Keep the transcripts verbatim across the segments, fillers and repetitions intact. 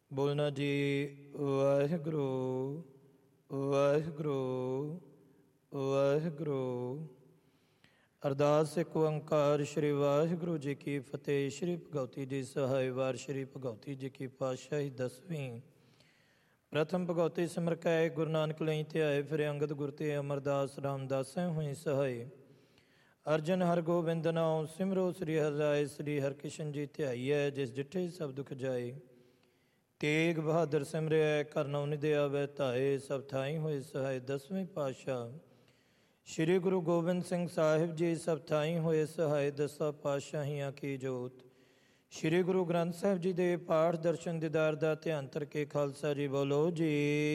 ਬੋਲਣਾ ਜੀ। ਵਾਹਿਗੁਰੂ ਵਾਹਿਗੁਰੂ ਵਾਹਿਗੁਰੂ। ਅਰਦਾਸ ਇੱਕ ਓੰਕਾਰ ਸ਼੍ਰੀ ਵਾਹਿਗੁਰੂ ਜੀ ਕੀ ਫਤਿਹ। ਸ਼੍ਰੀ ਭਗਉਤੀ ਜੀ ਸਹਾਇ ਵਾਰ ਸ਼੍ਰੀ ਭਗਉਤੀ ਜੀ ਕੀ ਪਾਤਸ਼ਾਹੀ ਦਸਵੀਂ। ਪ੍ਰਥਮ ਭਗਉਤੀ ਸਿਮਰ ਕੈ ਗੁਰੂ ਨਾਨਕ ਲਈ ਧਿਆਏ, ਫਿਰ ਅੰਗਦ ਗੁਰ ਤੇ ਅਮਰਦਾਸ ਰਾਮਦਾਸੈ ਹੋਈ ਸਹਾਈ। ਅਰਜਨ ਹਰ ਗੋਬਿੰਦ ਨਾਉ ਸਿਮਰੋ, ਸ੍ਰੀ ਹਰਿ ਰਾਇ ਸ੍ਰੀ ਹਰਿਕ੍ਰਿਸ਼ਨ ਜੀ ਧਿਆਈਐ, ਜਿਸ ਡਿਠੇ ਸਭ ਦੁਖ ਜਾਏ। ਤੇਗ ਬਹਾਦਰ ਸਿਮਰਿਐ, ਕਰਨਉ ਨਿਧਿ ਆਵੈ ਧਾਏ, ਸਭ ਥਾਈ ਹੋਏ ਸਹਾਇ। ਦਸਵੇਂ ਪਾਤਸ਼ਾਹ ਸ਼੍ਰੀ ਗੁਰੂ ਗੋਬਿੰਦ ਸਿੰਘ ਸਾਹਿਬ ਜੀ ਸਭ ਥਾਈ ਹੋਏ ਸਹਾਇ। ਦਸਾਂ ਪਾਤਸ਼ਾਹੀਆਂ ਕੀ ਜੋਤ। ਸ਼੍ਰੀ ਗੁਰੂ ਗ੍ਰੰਥ ਸਾਹਿਬ ਜੀ ਦੇ ਪਾਠ ਦਰਸ਼ਨ ਦੀਦਾਰ ਦਾ ਧਿਆਨ ਧਰ ਕੇ ਖਾਲਸਾ ਜੀ ਬੋਲੋ ਜੀ।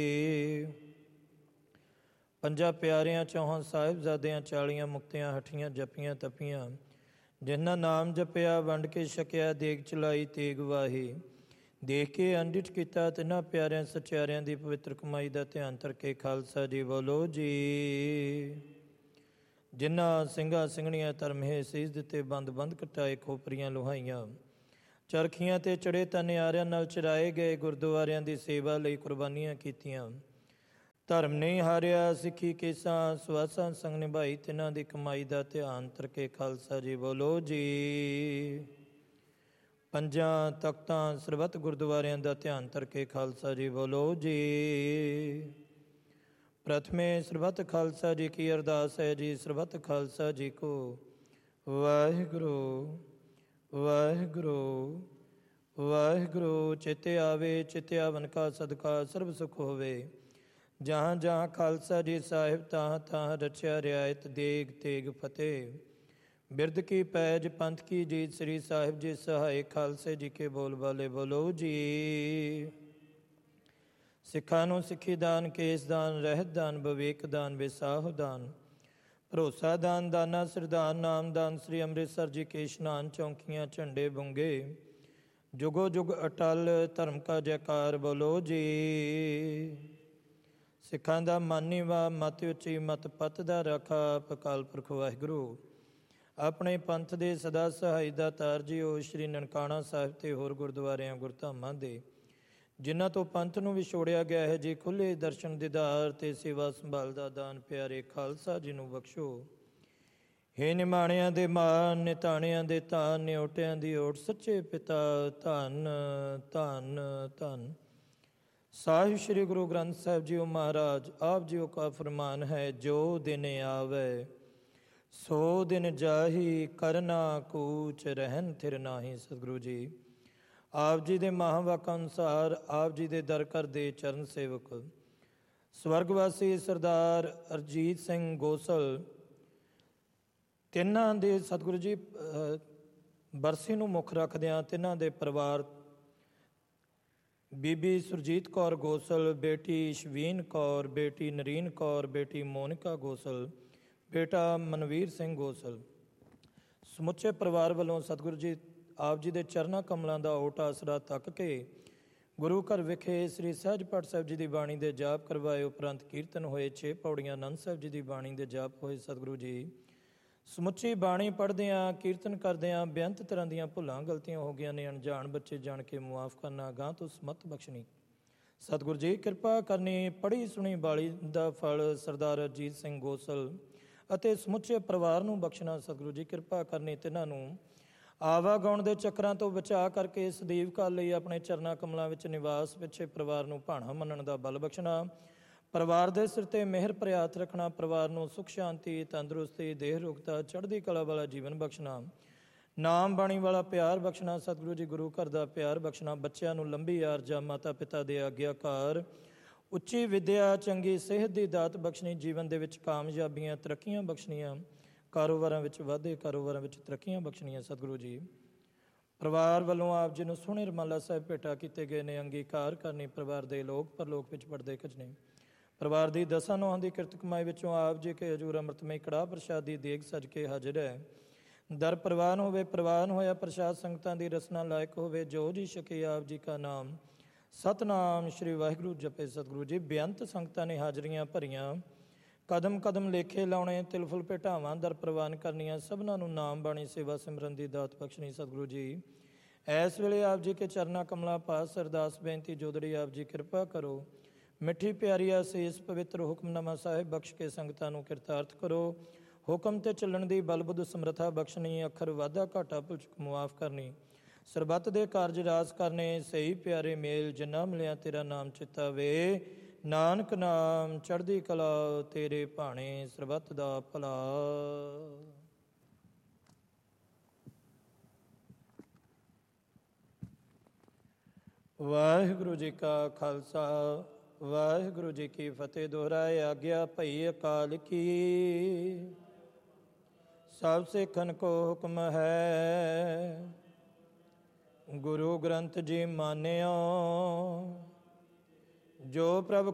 ਪੰਜਾਂ ਪਿਆਰਿਆਂ ਚੌਹਾਂ ਸਾਹਿਬਜ਼ਾਦਿਆਂ ਚਾਲੀਆਂ ਮੁਕਤਿਆਂ ਹਠੀਆਂ ਜਪੀਆਂ ਤਪੀਆਂ, ਜਿਨ੍ਹਾਂ ਨਾਮ ਜਪਿਆ ਵੰਡ ਕੇ ਛਕਿਆ, ਦੇਗ ਚਲਾਈ ਤੇਗ ਵਾਹੀ। ਦੇਖ ਕੇ ਅੰਡਿਠ ਕੀਤਾ ਤਿੰਨਾਂ ਪਿਆਰਿਆਂ ਸਚਿਆਰਿਆਂ ਦੀ ਪਵਿੱਤਰ ਕਮਾਈ ਦਾ ਧਿਆਨ ਧਰ ਕੇ ਖਾਲਸਾ ਜੀ ਬੋਲੋ ਜੀ। ਜਿਨ੍ਹਾਂ ਸਿੰਘਾਂ ਸਿੰਘਣੀਆਂ ਧਰਮੇ ਸੀਸ ਦਿੱਤੇ, ਬੰਦ ਬੰਦ ਕਟਾਏ, ਖੋਪਰੀਆਂ ਲੁਹਾਈਆਂ, ਚਰਖੀਆਂ ਤੇ ਚੜੇ ਤਨਿਆਰਿਆਂ ਨਾਲ ਚਰਾਏ ਗਏ, ਗੁਰਦੁਆਰਿਆਂ ਦੀ ਸੇਵਾ ਲਈ ਕੁਰਬਾਨੀਆਂ ਕੀਤੀਆਂ, ਧਰਮ ਨਹੀਂ ਹਾਰਿਆ, ਸਿੱਖੀ ਕੇਸਾਂ ਸਵਾਸਾਂ ਸੰਗ ਨਿਭਾਈ, ਤਿੰਨਾਂ ਦੀ ਕਮਾਈ ਦਾ ਧਿਆਨ ਧਰ ਕੇ ਖਾਲਸਾ ਜੀ ਬੋਲੋ ਜੀ। ਪੰਜਾਂ ਤਖਤਾਂ ਸਰਬੱਤ ਗੁਰਦੁਆਰਿਆਂ ਦਾ ਧਿਆਨ ਧਰ ਕੇ ਖਾਲਸਾ ਜੀ ਬੋਲੋ ਜੀ। ਪ੍ਰਥਮੇ ਸਰਬੱਤ ਖਾਲਸਾ ਜੀ ਕੀ ਅਰਦਾਸ ਹੈ ਜੀ। ਸਰਬੱਤ ਖਾਲਸਾ ਜੀ ਕੋ ਵਾਹਿਗੁਰੂ ਵਾਹਿਗੁਰੂ ਵਾਹਿਗੁਰੂ। ਚਿਤੇ ਆਵੇ ਚਿਤ ਆਵਨ ਕਾ ਸਦਕਾ, ਸਰਬ ਸੁਖ ਹੋਵੇ। ਜਹਾਂ ਜਹਾਂ ਖਾਲਸਾ ਜੀ ਸਾਹਿਬ, ਤਾਹਾਂ ਤਾਹਾਂ ਰਚਿਆ ਰਿਆਇਤ, ਦੇਗ ਤੇਗ ਫਤਿਹ। ਬਿਰਧ ਕੀ ਪੈਜ ਪੰਥ ਕੀ ਜੀਤ, ਸ੍ਰੀ ਸਾਹਿਬ ਜੀ ਸਹਾਇ। ਖਾਲਸੇ ਜੀ ਕੇ ਬੋਲ ਬਾਲੇ ਬੋਲੋ ਜੀ। ਸਿੱਖਾਂ ਨੂੰ ਸਿੱਖੀ ਦਾਨ, ਕੇਸ ਦਾਨ, ਰਹਿਤ ਦਾਨ, ਵਿਵੇਕ ਦਾਨ, ਵਿਸਾਹੁ ਦਾਨ, ਭਰੋਸਾ ਦਾਨ, ਦਾਨਾ ਸਿਰਦਾਨ, ਨਾਮ ਦਾਨ, ਸ੍ਰੀ ਅੰਮ੍ਰਿਤਸਰ ਜੀ ਕੇ ਇਸ਼ਨਾਨ, ਚੌਂਕੀਆਂ ਝੰਡੇ ਬੁੰਗੇ, ਜੁਗੋ ਜੁਗ ਅਟਲ ਧਰਮ ਕਾ ਜੈਕਾਰ ਬੋਲੋ ਜੀ। ਸਿੱਖਾਂ ਦਾ ਮਾਨੀ ਵਾ ਮਤ ਉੱਚੀ, ਮਤ ਪੱਤ ਦਾ ਰਾਖਾ, ਅਕਾਲ ਪੁਰਖ ਵਾਹਿਗੁਰੂ ਆਪਣੇ ਪੰਥ ਦੇ ਸਦਾ ਸਹਾਈ ਦਾ ਤਾਰ ਜੀਓ। ਸ਼੍ਰੀ ਨਨਕਾਣਾ ਸਾਹਿਬ ਤੇ ਹੋਰ ਗੁਰਦੁਆਰਿਆਂ ਗੁਰਧਾਮਾਂ ਦੇ ਜਿਨ੍ਹਾਂ ਤੋਂ ਪੰਥ ਨੂੰ ਵਿਛੋੜਿਆ ਗਿਆ ਹੈ ਜੀ, ਖੁੱਲ੍ਹੇ ਦਰਸ਼ਨ ਦੀਦਾਰ ਤੇ ਸੇਵਾ ਸੰਭਾਲ ਦਾ ਦਾਨ ਪਿਆਰੇ ਖਾਲਸਾ ਜੀ ਨੂੰ ਬਖਸ਼ੋ। ਹੇ ਨਿਮਾਣਿਆਂ ਦੇ ਮਾਨ, ਨਿਤਾਣਿਆਂ ਦੇ ਧਾਨ, ਨਿਓਟਿਆਂ ਦੀ ਓਟ, ਸੱਚੇ ਪਿਤਾ ਧੰਨ ਧੰਨ ਧੰਨ ਸਾਹਿਬ ਸ਼੍ਰੀ ਗੁਰੂ ਗ੍ਰੰਥ ਸਾਹਿਬ ਜੀਓ ਮਹਾਰਾਜ। ਆਪ ਜੀਓ ਕਾ ਫਰਮਾਨ ਹੈ, ਜੋ ਦਿਨ ਆਵੇ ਸੋ ਦਿਨ ਜਾਹੀ, ਕਰਨਾ ਕੂਚ ਰਹਿਨ ਥਿਰ ਨਾਹੀ। ਸਤਿਗੁਰੂ ਜੀ ਆਪ ਜੀ ਦੇ ਮਹਾਂਵਾਕ ਅਨੁਸਾਰ ਆਪ ਜੀ ਦੇ ਦਰ ਘਰ ਦੇ ਚਰਨ ਸੇਵਕ ਸਵਰਗਵਾਸੀ ਸਰਦਾਰ ਅਰਜੀਤ ਸਿੰਘ ਗੋਸਲ ਤਿੰਨਾਂ ਦੇ ਸਤਿਗੁਰੂ ਜੀ ਬਰਸੀ ਨੂੰ ਮੁੱਖ ਰੱਖਦਿਆਂ ਤਿੰਨਾਂ ਦੇ ਪਰਿਵਾਰ, ਬੀਬੀ ਸੁਰਜੀਤ ਕੌਰ ਗੋਸਲ, ਬੇਟੀ ਸ਼ਵੀਨ ਕੌਰ, ਬੇਟੀ ਨਰੀਨ ਕੌਰ, ਬੇਟੀ ਮੋਨਿਕਾ ਗੋਸਲ, ਬੇਟਾ ਮਨਵੀਰ ਸਿੰਘ ਗੋਸਲ, ਸਮੁੱਚੇ ਪਰਿਵਾਰ ਵੱਲੋਂ ਸਤਿਗੁਰੂ ਜੀ ਆਪ ਜੀ ਦੇ ਚਰਨਾਂ ਕਮਲਾਂ ਦਾ ਓਟ ਆਸਰਾ ਤੱਕ ਕੇ ਗੁਰੂ ਘਰ ਵਿਖੇ ਸ੍ਰੀ ਸਹਿਜ ਪਾਠ ਸਾਹਿਬ ਜੀ ਦੀ ਬਾਣੀ ਦੇ ਜਾਪ ਕਰਵਾਏ। ਉਪਰੰਤ ਕੀਰਤਨ ਹੋਏ, ਛੇ ਪੌੜੀਆਂ ਆਨੰਦ ਸਾਹਿਬ ਜੀ ਦੀ ਬਾਣੀ ਦੇ ਜਾਪ ਹੋਏ। ਸਤਿਗੁਰੂ ਜੀ ਸਮੁੱਚੀ ਬਾਣੀ ਪੜ੍ਹਦਿਆਂ ਕੀਰਤਨ ਕਰਦਿਆਂ ਬੇਅੰਤ ਤਰ੍ਹਾਂ ਦੀਆਂ ਭੁੱਲਾਂ ਗਲਤੀਆਂ ਹੋ ਗਈਆਂ ਨੇ, ਅਣਜਾਣ ਬੱਚੇ ਜਾਣ ਕੇ ਮੁਆਫ ਕਰਨਾ, ਗਾਂ ਤੋਂ ਸਮਤ ਬਖਸ਼ਣੀ। ਸਤਿਗੁਰੂ ਜੀ ਕਿਰਪਾ ਕਰਨੀ। ਪੜ੍ਹੀ ਸੁਣੀ ਬਾਣੀ ਦਾ ਫਲ ਸਰਦਾਰ ਅਰਜੀਤ ਸਿੰਘ ਗੋਸਲ ਅਤੇ ਸਮੁੱਚੇ ਪਰਿਵਾਰ ਨੂੰ ਬਖਸ਼ਣਾ। ਸਤਿਗੁਰੂ ਜੀ ਕਿਰਪਾ ਕਰਨੀ। ਤਿੰਨਾਂ ਨੂੰ ਆਵਾਗਾਉਣ ਦੇ ਚੱਕਰਾਂ ਤੋਂ ਬਚਾ ਕਰਕੇ ਸਦੀਵ ਕਾਲ ਲਈ ਆਪਣੇ ਚਰਨਾਂ ਕਮਲਾਂ ਵਿੱਚ ਨਿਵਾਸ ਪਿੱਛੇ ਪਰਿਵਾਰ ਨੂੰ ਭਾਣਾ ਮੰਨਣ ਦਾ ਬਲ ਬਖਸ਼ਣਾ। ਪਰਿਵਾਰ ਦੇ ਸਿਰ ਤੇ ਮਿਹਰ ਭਰਿਆ ਹੱਥ ਰੱਖਣਾ। ਪਰਿਵਾਰ ਨੂੰ ਸੁਖ ਸ਼ਾਂਤੀ, ਤੰਦਰੁਸਤੀ, ਦੇਹ ਰੋਗਤਾ, ਚੜ੍ਹਦੀ ਕਲਾ ਵਾਲਾ ਜੀਵਨ ਬਖਸ਼ਣਾ। ਨਾਮ ਬਾਣੀ ਵਾਲਾ ਪਿਆਰ ਬਖਸ਼ਣਾ। ਸਤਿਗੁਰੂ ਜੀ ਗੁਰੂ ਘਰ ਦਾ ਪਿਆਰ ਬਖਸ਼ਣਾ। ਬੱਚਿਆਂ ਨੂੰ ਲੰਬੀ ਆਰਜਾ, ਮਾਤਾ ਪਿਤਾ ਦੇ ਆਗਿਆਕਾਰ, ਉੱਚੀ ਵਿੱਦਿਆ, ਚੰਗੀ ਸਿਹਤ ਦੀ ਦਾਤ ਬਖਸ਼ਣੀ। ਜੀਵਨ ਦੇ ਵਿੱਚ ਕਾਮਯਾਬੀਆਂ, ਤਰੱਕੀਆਂ ਬਖਸ਼ਣੀਆਂ। ਕਾਰੋਬਾਰਾਂ ਵਿੱਚ ਵਾਧੇ, ਕਾਰੋਬਾਰਾਂ ਵਿੱਚ ਤਰੱਕੀਆਂ ਬਖਸ਼ਣੀਆਂ। ਸਤਿਗੁਰੂ ਜੀ ਪਰਿਵਾਰ ਵੱਲੋਂ ਆਪ ਜੀ ਨੂੰ ਸੋਹਣੇ ਰੁਮਾਲਾ ਸਾਹਿਬ ਭੇਟਾ ਕੀਤੇ ਗਏ ਨੇ, ਅੰਗੀਕਾਰ ਕਰਨੀ। ਪਰਿਵਾਰ ਦੇ ਲੋਕ ਪਰਲੋਕ ਵਿੱਚ ਪੜਦੇ ਖਿੱਚਣੇ। ਪਰਿਵਾਰ ਦੀ ਦਸਾਂ ਨੋਹਾਂ ਦੀ ਕਿਰਤ ਕਮਾਈ ਵਿੱਚੋਂ ਆਪ ਜੀ ਕੇ ਹਜ਼ੂਰ ਅੰਮ੍ਰਿਤਮਈ ਕੜਾਹ ਪ੍ਰਸ਼ਾਦ ਦੀ ਦੇਗ ਸਜ ਕੇ ਹਾਜ਼ਰ ਹੈ। ਦਰ ਪ੍ਰਵਾਨ ਹੋਵੇ, ਪ੍ਰਵਾਨ ਹੋਇਆ ਪ੍ਰਸ਼ਾਦ ਸੰਗਤਾਂ ਦੀ ਰਸਨਾ ਲਾਇਕ ਹੋਵੇ। ਜੋ ਜੀ ਛਕੇ ਆਪ ਜੀ ਕਾ ਨਾਮ, ਸਤਨਾਮ ਸ਼੍ਰੀ ਵਾਹਿਗੁਰੂ ਜਪੇ। ਸਤਿਗੁਰੂ ਜੀ ਬੇਅੰਤ ਸੰਗਤਾਂ ਨੇ ਹਾਜ਼ਰੀਆਂ ਭਰੀਆਂ, ਕਦਮ ਕਦਮ ਲੇਖੇ ਲਾਉਣੇ, ਤਿਲ ਫੁਲ ਭੇਟਾਵਾਂ ਦਰ ਪ੍ਰਵਾਨ ਕਰਨੀਆਂ। ਸਭਨਾਂ ਨੂੰ ਨਾਮ ਬਾਣੀ ਸੇਵਾ ਸਿਮਰਨ ਦੀ ਦਾਤ ਬਖਸ਼ਣੀ। ਸਤਿਗੁਰੂ ਜੀ ਐਸ ਵੇਲੇ ਆਪ ਜੀ ਕੇ ਚਰਨਾ ਕਮਲਾ ਪਾਸ ਅਰਦਾਸ ਬੇਨਤੀ ਜੋਦੜੀ ਆਪ ਜੀ ਕਿਰਪਾ ਕਰੋ। ਮਿੱਠੀ ਪਿਆਰੀ ਅਸੀਸ ਪਵਿੱਤਰ ਹੁਕਮਨਾਮਾ ਸਾਹਿਬ ਬਖਸ਼ ਕੇ ਸੰਗਤਾਂ ਨੂੰ ਕਿਰਤਾਰਥ ਕਰੋ। ਹੁਕਮ ਤੇ ਚੱਲਣ ਦੀ ਬਲਬੁੱਧ ਸਮਰੱਥਾ ਬਖਸ਼ਣੀ, ਅੱਖਰ ਵਾਧਾ ਘਾਟਾ ਭੁਲ ਚੁੱਕ ਮੁਆਫ ਕਰਨੀ, ਸਰਬੱਤ ਦੇ ਕਾਰਜ ਰਾਜ ਕਰਨੇ, ਸਹੀ ਪਿਆਰੇ ਮੇਲ ਜਿੰਨਾ ਮਿਲਿਆ ਤੇਰਾ ਨਾਮ ਚਿੱਤਾ ਵੇ। ਨਾਨਕ ਨਾਮ ਚੜ੍ਹਦੀ ਕਲਾ ਤੇਰੇ ਭਾਣੇ, ਸਰਬੱਤ ਦਾ ਭਲਾ। ਵਾਹਿਗੁਰੂ ਜੀ ਕਾ ਖਾਲਸਾ, ਵਾਹਿਗੁਰੂ ਜੀ ਕੀ ਫਤਿਹ। ਦੁਹਰਾਏ ਆਗਿਆ ਭਈ ਅਕਾਲ ਕੀ, ਸਭ ਸਿੱਖਨ ਕੋ ਹੁਕਮ ਹੈ। ਗੁਰੂ ਗ੍ਰੰਥ ਜੀ ਮਾਨਿਓ, ਜੋ ਪ੍ਰਭ